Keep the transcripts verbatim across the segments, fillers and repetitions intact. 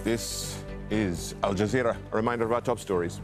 This is Al Jazeera. A reminder of our top stories.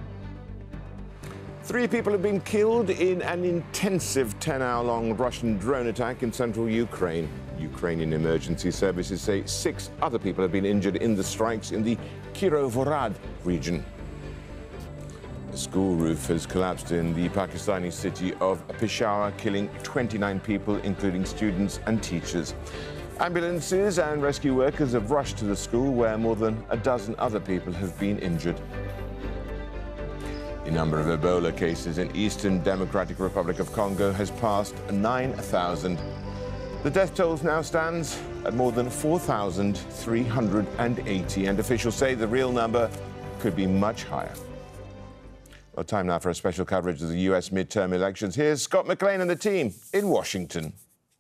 Three people have been killed in an intensive ten-hour-long Russian drone attack in central Ukraine. Ukrainian emergency services say six other people have been injured in the strikes in the Kirovohrad region. A school roof has collapsed in the Pakistani city of Peshawar, killing twenty-nine people, including students and teachers. Ambulances and rescue workers have rushed to the school, where more than a dozen other people have been injured. The number of Ebola cases in Eastern Democratic Republic of Congo has passed nine thousand. The death toll now stands at more than four thousand three hundred eighty, and officials say the real number could be much higher. Well, time now for a special coverage of the U S midterm elections. Here's Scott McLean and the team in Washington.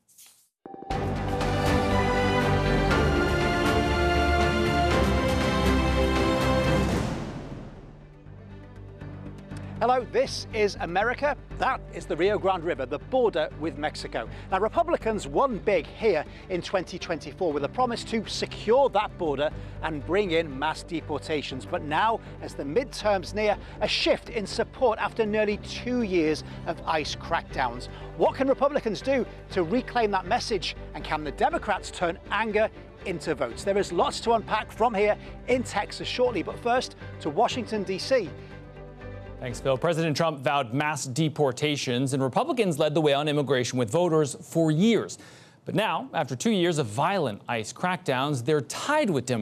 Hello, this is America. That is the Rio Grande River, the border with Mexico. Now, Republicans won big here in twenty twenty-four with a promise to secure that border and bring in mass deportations. But now, as the midterms near, a shift in support after nearly two years of ICE crackdowns. What can Republicans do to reclaim that message? And can the Democrats turn anger into votes? There is lots to unpack from here in Texas shortly. But first, to Washington, D C Thanks, Phil. President Trump vowed mass deportations, and Republicans led the way on immigration with voters for years. But now, after two years of violent ICE crackdowns, they're tied with Democrats.